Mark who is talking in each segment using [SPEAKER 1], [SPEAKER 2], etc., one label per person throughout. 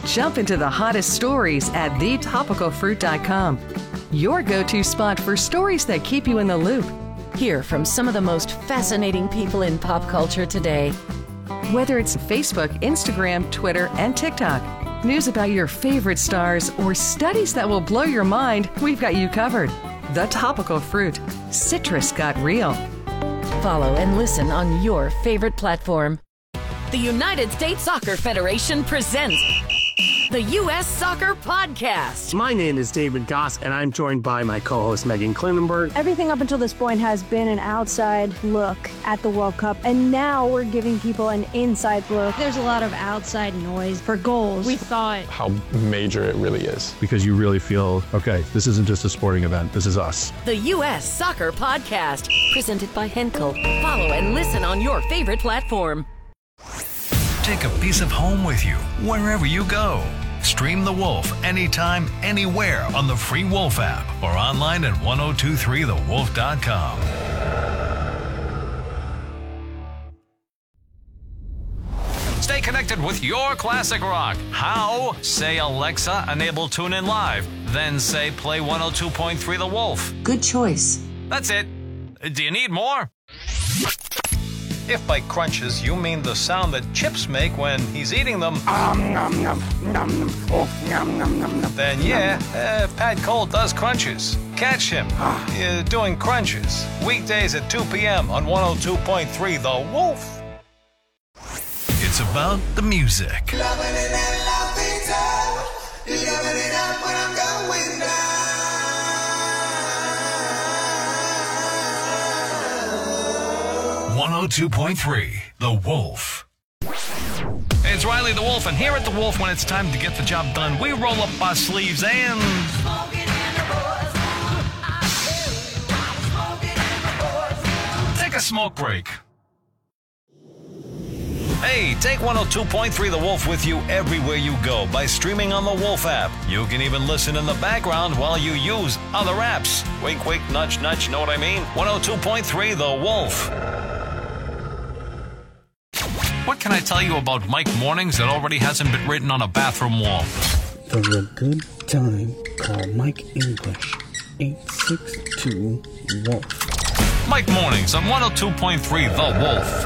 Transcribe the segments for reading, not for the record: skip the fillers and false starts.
[SPEAKER 1] Jump into the hottest stories at thetopicalfruit.com. Your go-to spot for stories that keep you in the loop.
[SPEAKER 2] Hear from some of the most fascinating people in pop culture today.
[SPEAKER 1] Whether it's Facebook, Instagram, Twitter, and TikTok, news about your favorite stars, or studies that will blow your mind, we've got you covered. The Topical Fruit. Citrus got real.
[SPEAKER 2] Follow and listen on your favorite platform. The United States Soccer Federation presents the U.S. Soccer Podcast.
[SPEAKER 3] My name is David Goss, and I'm joined by my co-host Megan Klinenberg.
[SPEAKER 4] Everything up until this point has been an outside look at the World Cup, and now we're giving people an inside look.
[SPEAKER 5] There's a lot of outside noise for goals.
[SPEAKER 6] We thought
[SPEAKER 7] how major it really is.
[SPEAKER 8] Because you really feel, okay, this isn't just a sporting event, this is us.
[SPEAKER 2] The U.S. Soccer Podcast, presented by Henkel. Follow and listen on your favorite platform.
[SPEAKER 9] Take a piece of home with you wherever you go. Stream The Wolf anytime, anywhere on the free Wolf app or online at 1023thewolf.com. Stay connected with your classic rock. How? Say, Alexa, enable TuneIn Live. Then say, play 102.3 The Wolf.
[SPEAKER 10] Good choice.
[SPEAKER 9] That's it. Do you need more? If by crunches you mean the sound that chips make when he's eating them, then yeah, Pat Cole does crunches. Catch him doing crunches. Weekdays at 2 p.m. on 102.3 The Wolf. It's about the music. 102.3 The Wolf. It's Riley the Wolf, and here at The Wolf, when it's time to get the job done, we roll up our sleeves and take a smoke break. Hey, take 102.3 The Wolf with you everywhere you go by streaming on the Wolf app. You can even listen in the background while you use other apps. Wink, wink, nudge, nudge, know what I mean? 102.3 The Wolf. What can I tell you about Mike Mornings that already hasn't been written on a bathroom wall?
[SPEAKER 11] For a good time, call Mike English, 862-WOLF.
[SPEAKER 9] Mike Mornings on 102.3 The Wolf.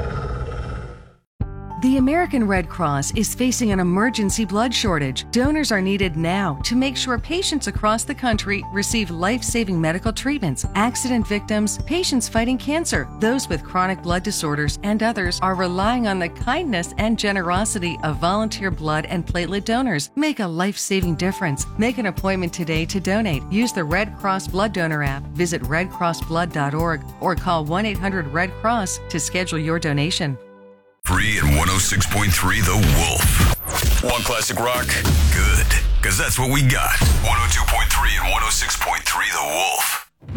[SPEAKER 1] The American Red Cross is facing an emergency blood shortage. Donors are needed now to make sure patients across the country receive life-saving medical treatments. Accident victims, patients fighting cancer, those with chronic blood disorders, and others are relying on the kindness and generosity of volunteer blood and platelet donors. Make a life-saving difference. Make an appointment today to donate. Use the Red Cross Blood Donor app. Visit redcrossblood.org or call 1-800-RED-CROSS to schedule your donation.
[SPEAKER 12] Free at 106.3 The Wolf. One classic rock, good, because that's what we got. 102.3 and 106.3 The Wolf.